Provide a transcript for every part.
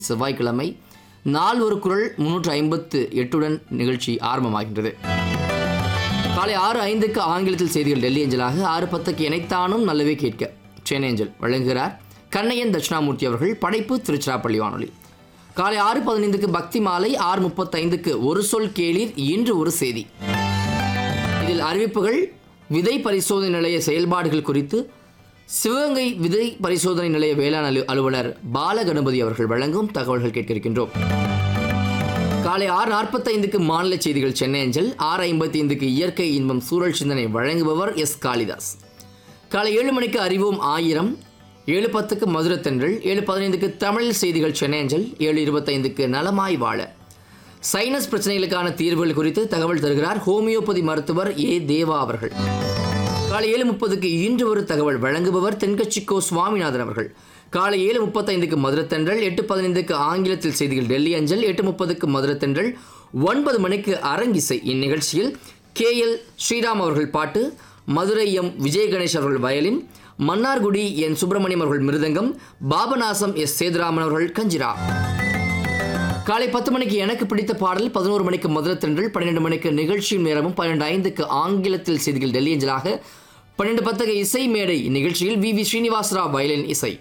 செவ்வாய்க்கிழமை நாள் ஒரு குரல் 358 நிகழ்ச்சி ஆரம்பமாகின்றது. காலை 6:05 ஆங்கிலத்தில் செய்திகள் டெல்லி அஞ்சலாக, 6:10 இணைத்தானும் நல்லவே கேட்க சென்னை அஞ்சல் வழங்குகிறார் கண்ணையன் தட்சிணாமூர்த்தி அவர்கள். படைப்பு திருச்சிராப்பள்ளி வானொலி. காலை 6:15 பக்தி மாலை, 6:35 ஒரு சொல் கேளீர் இன்று ஒரு செய்தி. இதில் அறிவிப்புகள், விதை பரிசோதனை நிலைய செயல்பாடுகள் குறித்து சிவகங்கை விதை பரிசோதனை நிலைய வேளாண் அலுவலர் பாலகணபதி அவர்கள் வழங்கும் தகவல்கள் கேட்க இருக்கின்றோம். காலை 6:45 மாநில செய்திகள் சென்னை அஞ்சல், 6:55 இயற்கை இன்பம் சூழல் சிந்தனை வழங்குபவர் எஸ் காளிதாஸ். காலை 7 மணிக்கு அறிவோம் 1000, 7:10 மதுரத்தென்றல், 7:15 தமிழ் செய்திகள் சென்னை அஞ்சல், 7:25 நலமாய் வாழ சைனஸ் பிரச்சனைகளுக்கான தீர்வுகள் குறித்து தகவல் தருகிறார் ஹோமியோபதி மருத்துவர் ஏ தேவா அவர்கள். காலை 7:30 இன்று ஒரு தகவல் வழங்குபவர் தென்கட்சிக்கோ சுவாமிநாதன் அவர்கள். காலை 7:35 மதுரத்தென்றல், 8:15 ஆங்கிலத்தில் செய்திகள் டெல்லி அஞ்சல், 8:30 மதுரத்தென்றல், 9 மணிக்கு அரங்கிசை. இந்நிகழ்ச்சியில் KL ஸ்ரீராம் அவர்கள் பாட்டு, மதுரை எம் விஜய் கணேஷ் அவர்கள் வயலின், மன்னார்குடி என் சுப்பிரமணியம் அவர்கள் மிருதங்கம், பாபநாசம் எஸ் சேதுராமன் அவர்கள் கஞ்சிரா. காலை 10 மணிக்கு எனக்கு பிடித்த பாடல், 11 மணிக்கு மதுரத்தென்றல், 12 மணிக்கு நிகழ்ச்சியின் நேரமும், 12:05 ஆங்கிலத்தில் செய்திகள் டெல்லி அஞ்சலாக, 12:10 இசை மேடை. நிகழ்ச்சியில் VV ஸ்ரீனிவாசராவ் வயலின் இசை.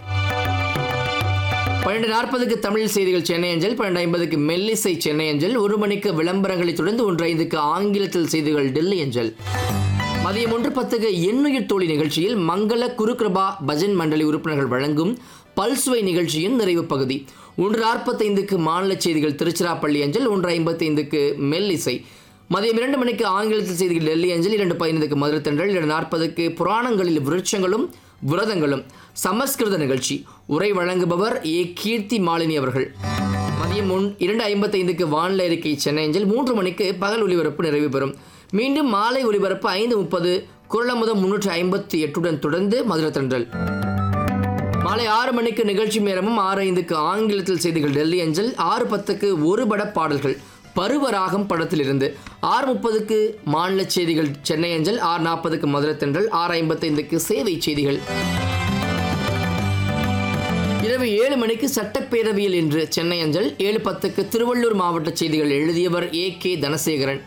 12:40 தமிழ் செய்திகள் சென்னை அஞ்சல், 12:50 மெல்லிசை சென்னை அஞ்சல், 1 மணிக்கு விளம்பரங்களை தொடர்ந்து 1:05 ஆங்கிலத்தில் செய்திகள் டெல்லி அஞ்சல். மதியம் 1:10 எண்ணுயிர் தோழி நிகழ்ச்சியில் மங்கள குருகிருபா பஜன் மண்டலி உறுப்பினர்கள் வழங்கும் பல்சுவை நிகழ்ச்சியின் நிறைவு பகுதி. 1:45 மாநில செய்திகள் திருச்சிராப்பள்ளி அஞ்சல், 1:55 மெல்லிசை. மதியம் 2 மணிக்கு ஆங்கிலத்தில் செய்திகள் டெல்லி அஞ்சல், 2:15 மதுரத்தென்றல், 2:40 புராணங்களில் விருட்சங்களும் விரதங்களும் சமஸ்கிருத நிகழ்ச்சி. உரை வழங்குபவர் ஏ கீர்த்தி மாலினி அவர்கள். மதியம் 2:55 வானிலை அறிக்கை சென்னை அஞ்சல், 3 மணிக்கு பகல் ஒலிபரப்பு நிறைவு பெறும். மீண்டும் மாலை ஒலிபரப்பு 5:30 குரலமுதம் 358 தொடர்ந்து மதுரத்தென்றல். மாலை 6 மணிக்கு நிகழ்ச்சி நேரமும், 6:05 ஆங்கிலத்தில் செய்திகள் டெல்லி அஞ்சல், 6:10 ஒரு பட பாடல்கள் பருவராகம் படத்திலிருந்து, 6:30 மாநில செய்திகள் சென்னை அஞ்சல், 6:40 மதுரத்தென்றல், 6:55 சேவை செய்திகள். இரவு 7 மணிக்கு சட்டப்பேரவையில் இன்று சென்னை அஞ்சல், 7:10 திருவள்ளூர் மாவட்ட செய்திகள் எழுதியவர் AK தனசேகரன்.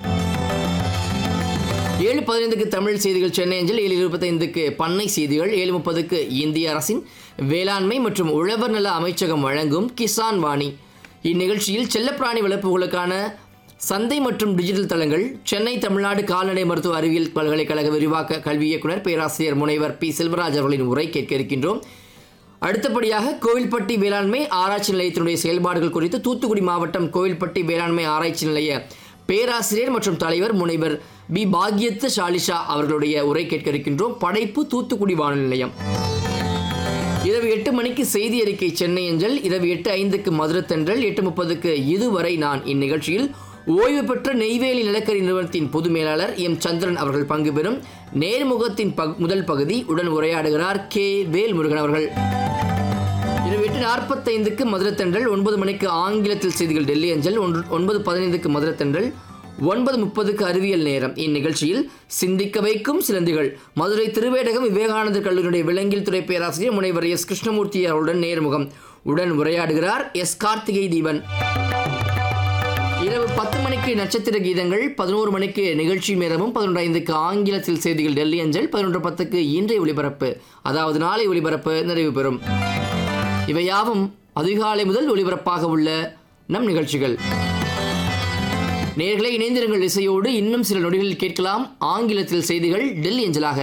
7:15 தமிழ் செய்திகள் சென்னை அஞ்சல், 7:25 பண்ணை செய்திகள், 7:30 இந்திய அரசின் வேளாண்மை மற்றும் உழவர் நல அமைச்சகம் வழங்கும் கிசான் வாணி. இந்நிகழ்ச்சியில் செல்லப்பிராணி வளர்ப்புகளுக்கான சந்தை மற்றும் டிஜிட்டல் தளங்கள், சென்னை தமிழ்நாடு கால்நடை மருத்துவ அறிவியல் பல்கலைக்கழக விரிவாக்க கல்வி இயக்குனர் பேராசிரியர் முனைவர் P செல்வராஜ் அவர்களின் உரை கேட்க இருக்கின்றோம். அடுத்தபடியாக கோவில்பட்டி வேளாண்மை ஆராய்ச்சி நிலையத்தினுடைய செயல்பாடுகள் குறித்து தூத்துக்குடி மாவட்டம் கோவில்பட்டி வேளாண்மை ஆராய்ச்சி நிலைய பேராசிரியர் மற்றும் தலைவர் முனைவர் B பாக்யத்து ஷாலிஷா அவர்களுடைய உரை கேட்க இருக்கின்றோம். படைப்பு தூத்துக்குடி வானொலி நிலையம். இரவு 8 மணிக்கு செய்தி அறிக்கை சென்னை அஞ்சல், இரவு 8:05 மதுரத்தென்றல், 8:30 இதுவரை நான். இந்நிகழ்ச்சியில் ஓய்வு பெற்ற நெய்வேலி நிலக்கரி நிறுவனத்தின் பொது மேலாளர் M சந்திரன் அவர்கள் பங்கு பெறும் நேர்முகத்தின் முதல் பகுதி. உடன் உரையாடுகிறார் K வேல்முருகன் அவர்கள். இரவு 8:45 மதுரத்தென்றல், 9 மணிக்கு ஆங்கிலத்தில் செய்திகள் டெல்லி அஞ்சல், 9:15 மதுரத்தென்றல், 9:30 அறிவியல் நேரம். இந்நிகழ்ச்சியில் சிந்திக்க வைக்கும் சிலந்திகள், மதுரை திருவேடகம் விவேகானந்தர் கல்லூரியுடைய விலங்கியல் துறை பேராசிரியர் முனைவர் S கிருஷ்ணமூர்த்தி அவருடன் நேர்முகம். உடன் உரையாடுகிறார் S கார்த்திகை தீபன். இரவு 10 மணிக்கு நட்சத்திர கீதங்கள், 11 மணிக்கு நிகழ்ச்சி நேரமும், 11:05 ஆங்கிலத்தில் செய்திகள் டெல்லி அஞ்சல், 11:10 இன்றைய ஒலிபரப்பு, அதாவது நாளை ஒலிபரப்பு நிறைவு பெறும். இவையாவும் அதிகாலை முதல் ஒலிபரப்பாக உள்ள நம் நிகழ்ச்சிகள். நேர்களை இணைந்திருங்கள் இசையோடு. இன்னும் சில நொடிகளில் கேட்கலாம் ஆங்கிலத்தில் செய்திகள் டெல்லி அஞ்சலாக.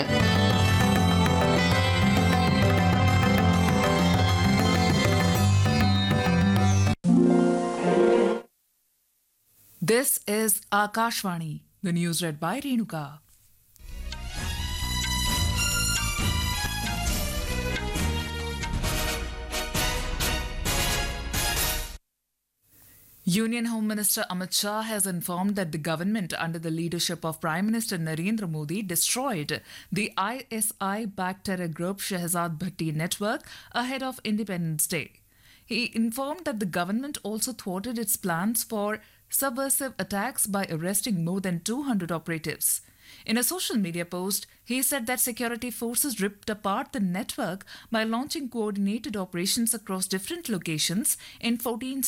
This is Akashvani, the news read by Renuka. Union Home Minister Amit Shah has informed that the government under the leadership of Prime Minister Narendra Modi destroyed the ISI-backed terror group Shehzad Bhatti network ahead of Independence Day. He informed that the government also thwarted its plans for subversive attacks by arresting more than 200 operatives. In a social media post, he said that security forces ripped apart the network by launching coordinated operations across different locations in 14